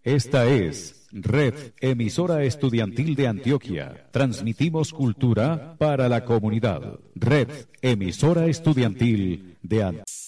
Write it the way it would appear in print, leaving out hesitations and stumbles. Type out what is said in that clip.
Esta es Red Emisora Estudiantil de Antioquia. Transmitimos cultura para la comunidad. Red Emisora Estudiantil de Antioquia.